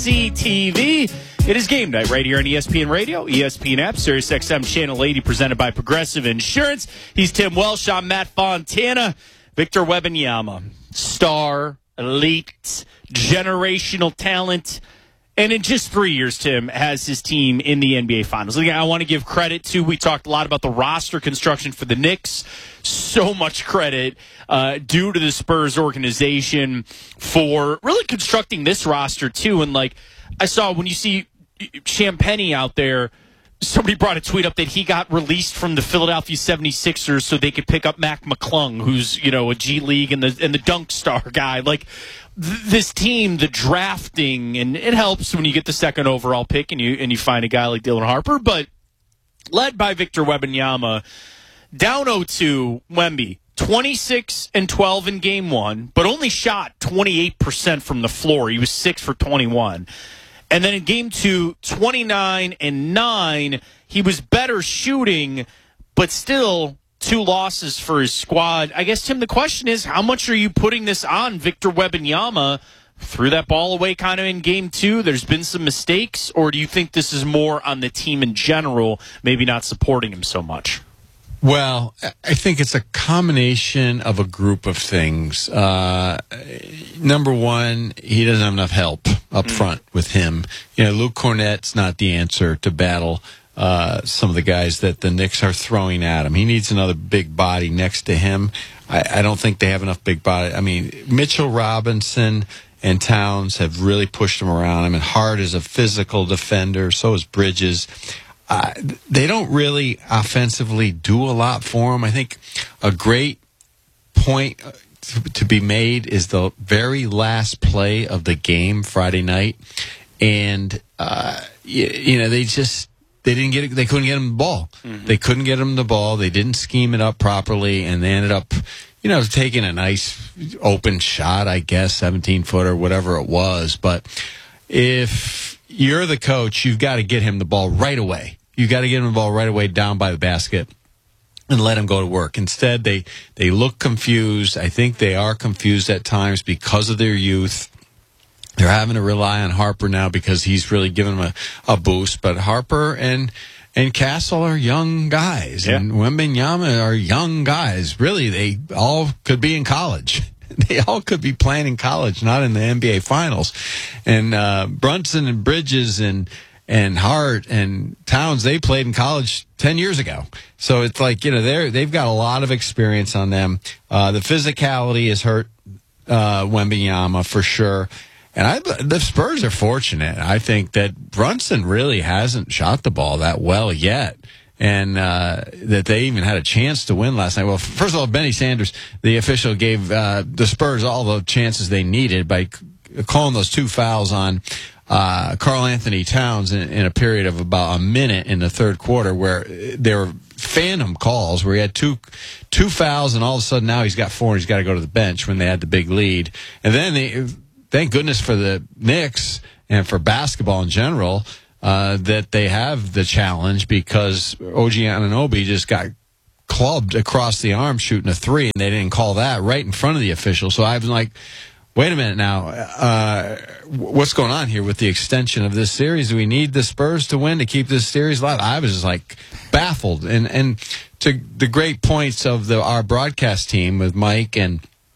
CTV. It is game night right here on ESPN Radio, ESPN app, Sirius XM Channel 80, presented by Progressive Insurance. He's Tim Welsh. I'm Matt Fontana. Victor Wembanyama, star, elite, generational talent. And in just 3 years, Tim has his team in the NBA Finals. Again, I want to give credit to, we talked a lot about the roster construction for the Knicks. So much credit due to the Spurs organization for really constructing this roster, too. And, like, I saw when you see Champagnie out there, somebody brought a tweet up that he got released from the Philadelphia 76ers so they could pick up Mac McClung, who's, a G League and the dunk star guy. Like, this team, the drafting, and it helps when you get the second overall pick and you find a guy like Dylan Harper, but led by Victor Wembanyama, down 0-2, Wemby, 26 and 12 in game one, but only shot 28% from the floor. He was 6 for 21. And then in game two, 29 and 9, he was better shooting, but still 2 losses for his squad. I guess, Tim, the question is, how much are you putting this on Victor Wembanyama? Threw that ball away kind of in game 2. There's been some mistakes, or do you think this is more on the team in general, maybe not supporting him so much? Well, I think it's a combination of a group of things. Number one, he doesn't have enough help up front with him. Luke Cornett's not the answer to battle some of the guys that the Knicks are throwing at him. He needs another big body next to him. I don't think they have enough big body. I mean, Mitchell Robinson and Towns have really pushed him around. I mean, Hart is a physical defender. So is Bridges. They don't really offensively do a lot for him. I think a great point to be made is the very last play of the game Friday night. And, they couldn't get him the ball. Mm-hmm. They couldn't get him the ball. They didn't scheme it up properly, and they ended up, taking a nice open shot, I guess, 17-footer, whatever it was. But if you're the coach, you've got to get him the ball right away. You've got to get him the ball right away down by the basket and let him go to work. Instead, they look confused. I think they are confused at times because of their youth. They're having to rely on Harper now because he's really given them a boost. But Harper and Castle are young guys, and Wembanyama are young guys. Really, they all could be in college. They all could be playing in college, not in the NBA Finals. And Brunson and Bridges and Hart and Towns, they played in college 10 years ago. So it's like, they've got a lot of experience on them. The physicality has hurt Wembanyama for sure. And the Spurs are fortunate. I think that Brunson really hasn't shot the ball that well yet. And that they even had a chance to win last night. Well, first of all, Benny Sanders, the official, gave the Spurs all the chances they needed by calling those 2 fouls on Karl Anthony Towns in a period of about a minute in the third quarter, where there were phantom calls where he had two fouls, and all of a sudden now he's got 4 and he's got to go to the bench when they had the big lead. And then thank goodness for the Knicks and for basketball in general that they have the challenge, because OG Anunoby just got clubbed across the arm shooting a 3, and they didn't call that right in front of the official. So I was like, wait a minute now, what's going on here with the extension of this series? Do we need the Spurs to win to keep this series alive? I was just like baffled. And to the great points of our broadcast team with Mike and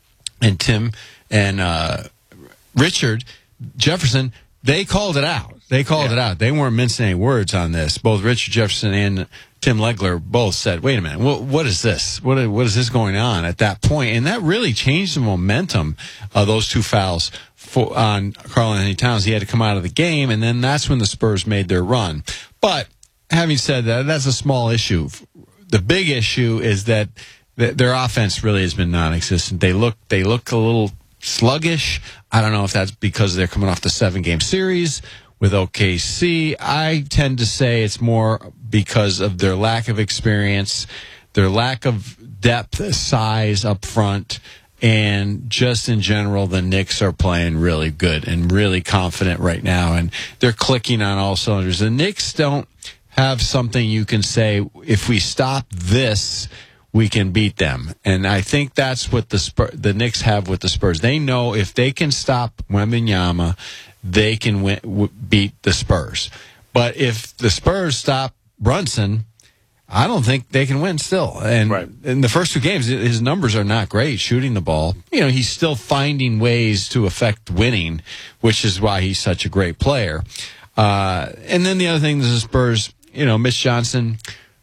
Tim and Richard Jefferson, they called it out. They called it out. They weren't mincing any words on this. Both Richard Jefferson and Tim Legler both said, wait a minute, what is this? What is this going on at that point? And that really changed the momentum of those 2 fouls on Karl Anthony Towns. He had to come out of the game, and then that's when the Spurs made their run. But having said that, that's a small issue. The big issue is that their offense really has been non-existent. They look a little sluggish. I don't know if that's because they're coming off the 7-game series with OKC. I tend to say it's more because of their lack of experience, their lack of depth, size up front, and just in general, the Knicks are playing really good and really confident right now, and they're clicking on all cylinders. The Knicks don't have something you can say, if we stop this, we can beat them. And I think that's what the Knicks have with the Spurs. They know if they can stop Wembanyama, they can beat the Spurs. But if the Spurs stop Brunson, I don't think they can win still. And in the first 2 games, his numbers are not great shooting the ball. He's still finding ways to affect winning, which is why he's such a great player. And then the other thing is the Spurs, Mitch Johnson,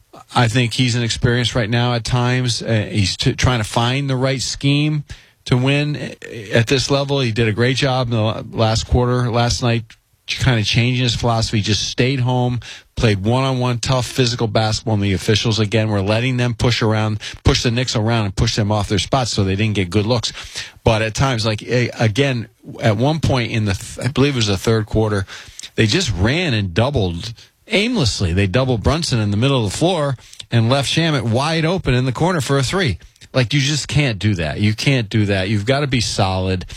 I think he's inexperienced right now at times. He's trying to find the right scheme to win at this level. He did a great job in the last quarter, last night, kind of changing his philosophy. Just stayed home, played one-on-one tough physical basketball, and the officials, again, were letting them push the Knicks around and push them off their spots so they didn't get good looks. But at times, again, at one point in I believe it was the third quarter, they just ran and doubled aimlessly. They doubled Brunson in the middle of the floor and left Shamet wide open in the corner for a 3. You just can't do that. You can't do that. You've got to be solid.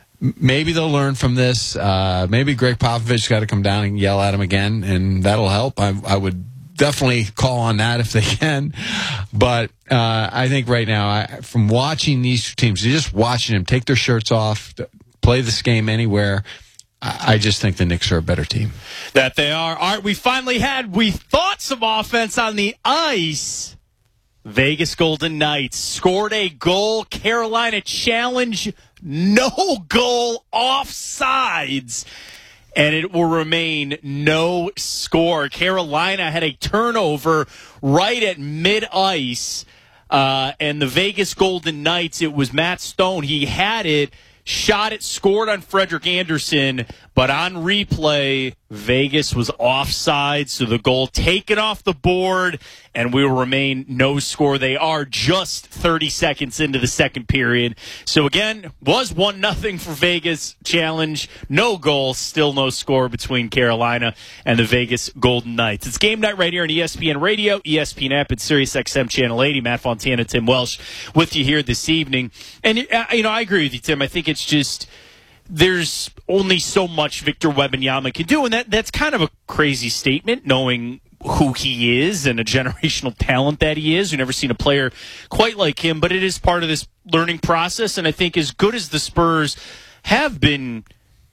Maybe they'll learn from this. Maybe Greg Popovich's got to come down and yell at him again, and that'll help. I would definitely call on that if they can. But I think right now, from watching these 2 teams, just watching them take their shirts off, play this game anywhere, I just think the Knicks are a better team. That they are. All right, we thought some offense on the ice. Vegas Golden Knights scored a goal. Carolina challenge, no goal, offsides. And it will remain no score. Carolina had a turnover right at mid-ice. And the Vegas Golden Knights, it was Matt Stone. He had it, shot it, scored on Frederick Anderson. But on replay, Vegas was offside, so the goal taken off the board, and we will remain no score. They are just 30 seconds into the second period. So again, was 1-0 for Vegas challenge. No goal, still no score between Carolina and the Vegas Golden Knights. It's Game Night right here on ESPN Radio, ESPN app, and Sirius XM Channel 80. Matt Fontana, Tim Welsh with you here this evening. And, I agree with you, Tim. I think it's just there's only so much Victor Wembanyama can do, and that's kind of a crazy statement, knowing who he is and a generational talent that he is. We've never seen a player quite like him, but it is part of this learning process, and I think as good as the Spurs have been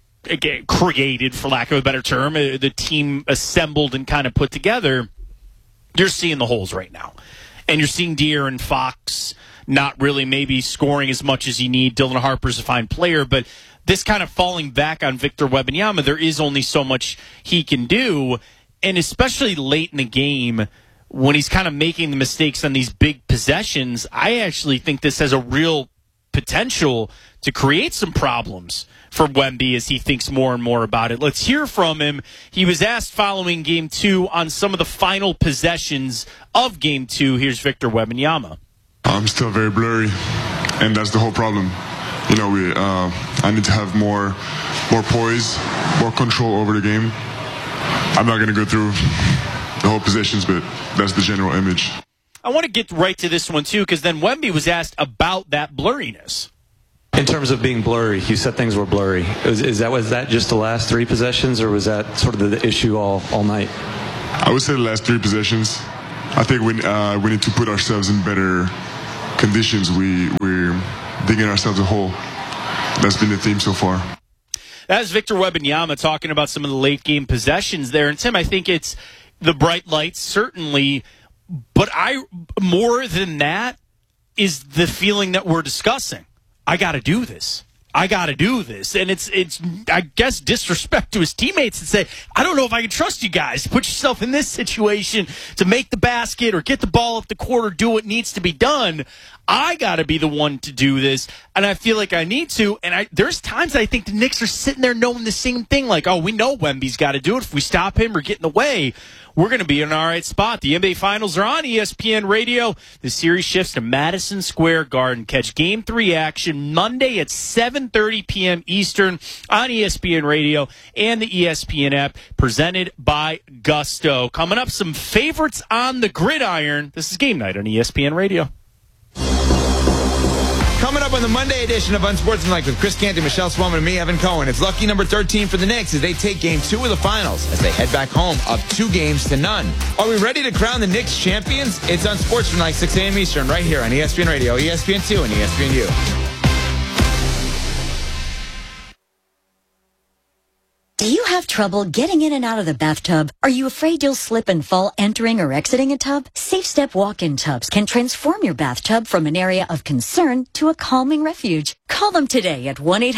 created, for lack of a better term, the team assembled and kind of put together, you're seeing the holes right now. And you're seeing De'Aaron Fox not really maybe scoring as much as you need. Dylan Harper's a fine player, but this kind of falling back on Victor Wembanyama, there is only so much he can do, and especially late in the game when he's kind of making the mistakes on these big possessions, I actually think this has a real potential to create some problems for Wemby as he thinks more and more about it. Let's hear from him. He was asked following Game 2 on some of the final possessions of Game 2. Here's Victor Wembanyama. I'm still very blurry, and that's the whole problem. I need to have more poise, more control over the game. I'm not going to go through the whole positions, but that's the general image. I want to get right to this one, too, because then Wemby was asked about that blurriness. In terms of being blurry, you said things were blurry. Was that just the last 3 possessions, or was that sort of the issue all night? I would say the last 3 possessions. I think we need to put ourselves in better conditions. We're digging ourselves a hole. That's been the theme so far. That is Victor Wembanyama talking about some of the late game possessions there. And Tim, I think it's the bright lights, certainly. But more than that is the feeling that we're discussing. I got to do this. And it's I guess, disrespect to his teammates and say, I don't know if I can trust you guys. Put yourself in this situation to make the basket or get the ball up the court or do what needs to be done. I got to be the one to do this, and I feel like I need to. And there's times I think the Knicks are sitting there knowing the same thing, like, oh, we know Wemby's got to do it. If we stop him or get in the way, we're going to be in an all right spot. The NBA Finals are on ESPN Radio. The series shifts to Madison Square Garden. Catch Game 3 action Monday at 7:30 p.m. Eastern on ESPN Radio and the ESPN app, presented by Gusto. Coming up, some favorites on the gridiron. This is Game Night on ESPN Radio. Coming up on the Monday edition of Unsportsmanlike with Chris Canty, Michelle Swellman, and me, Evan Cohen. It's lucky number 13 for the Knicks as they take Game 2 of the Finals as they head back home up 2-0. Are we ready to crown the Knicks champions? It's Unsportsmanlike, 6 a.m. Eastern, right here on ESPN Radio, ESPN2, and ESPNU. trouble getting in and out of the bathtub? Are you afraid you'll slip and fall entering or exiting a tub? Safe Step walk-in tubs can transform your bathtub from an area of concern to a calming refuge. Call them today at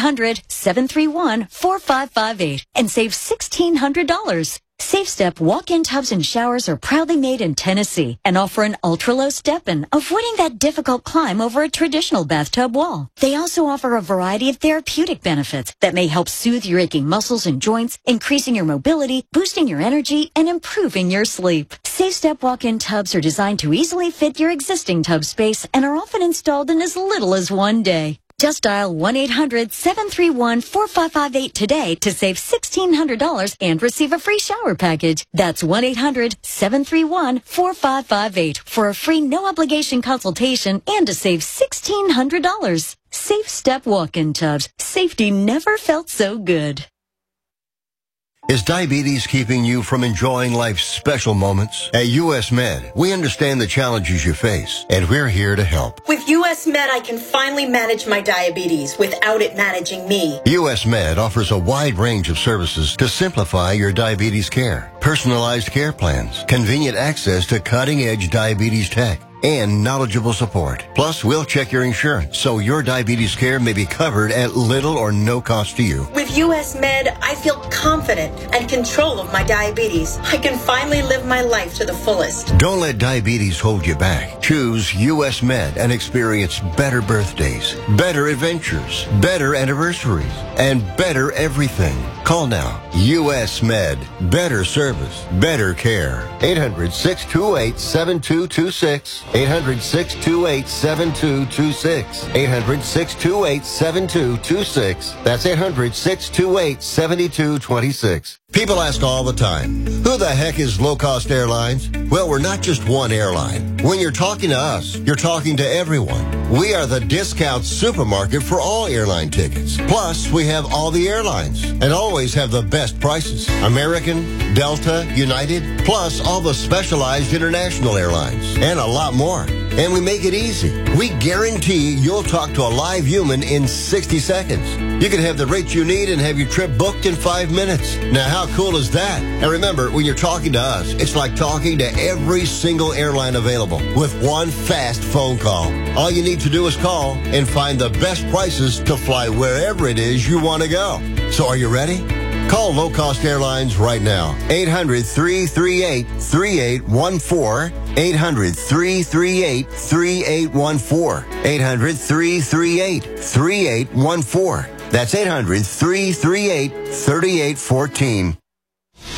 1-800-731-4558 and save $1,600. Safe Step walk-in tubs and showers are proudly made in Tennessee and offer an ultra-low step-in, avoiding that difficult climb over a traditional bathtub wall. They also offer a variety of therapeutic benefits that may help soothe your aching muscles and joints, increasing your mobility, boosting your energy, and improving your sleep. Safe Step walk-in tubs are designed to easily fit your existing tub space and are often installed in as little as one day. Just dial 1-800-731-4558 today to save $1,600 and receive a free shower package. That's 1-800-731-4558 for a free no-obligation consultation and to save $1,600. Safe Step walk-in tubs. Safety never felt so good. Is diabetes keeping you from enjoying life's special moments? At U.S. Med, we understand the challenges you face, and we're here to help. With U.S. Med, I can finally manage my diabetes without it managing me. U.S. Med offers a wide range of services to simplify your diabetes care. Personalized care plans, convenient access to cutting-edge diabetes tech, and knowledgeable support. Plus, we'll check your insurance so your diabetes care may be covered at little or no cost to you. With U.S. Med, I feel confident and control of my diabetes. I can finally live my life to the fullest. Don't let diabetes hold you back. Choose U.S. Med and experience better birthdays, better adventures, better anniversaries, and better everything. Call now. U.S. Med. Better service, better care. 800-628-7226. 800-628-7226. 800-628-7226. That's 800-628-7226. People ask all the time, who the heck is Low Cost Airlines? Well, we're not just one airline. When you're talking to us, you're talking to everyone. We are the discount supermarket for all airline tickets. Plus, we have all the airlines and always have the best prices. American, Delta, United, plus all the specialized international airlines and a lot more. And we make it easy. We guarantee you'll talk to a live human in 60 seconds. You can have the rate you need and have your trip booked in 5 minutes. Now, how cool is that? And remember, when you're talking to us, it's like talking to every single airline available with one fast phone call. All you need to do is call and find the best prices to fly wherever it is you want to go. So are you ready? Call Low Cost Airlines right now. 800-338-3814. 800-338-3814. 800-338-3814. That's 800-338-3814.